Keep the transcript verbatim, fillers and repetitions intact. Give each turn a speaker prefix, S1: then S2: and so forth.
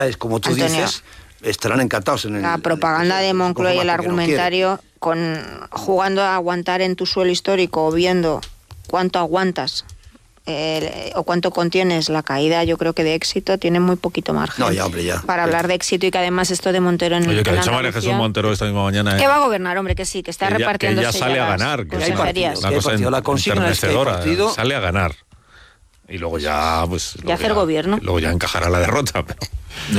S1: Es como tú
S2: Antonio,
S1: dices, estarán encantados en el...
S2: la propaganda de Moncloa y el argumentario, con jugando a aguantar en tu suelo histórico o viendo cuánto aguantas eh, o cuánto contienes la caída, yo creo que de éxito tiene muy poquito margen.
S1: No, ya, hombre, ya.
S2: Para hablar de éxito, y que además esto de Montero en
S3: Oye, que
S2: en
S3: ha dicho María
S2: Andalucía,
S3: Jesús Montero esta misma mañana.
S2: que
S3: ¿eh?
S2: va a gobernar, hombre, que sí, que está
S3: Que ya-
S2: repartiendo
S3: que ya sale a ganar, que
S1: hay partido,
S3: una
S1: que hay
S3: cosa
S1: partido. La consigna es que hay
S3: enternecedora,
S1: partido.
S3: sale a ganar. Y luego ya, pues...
S2: Y
S3: luego
S2: hacer gobierno.
S3: Luego ya encajará la derrota, pero...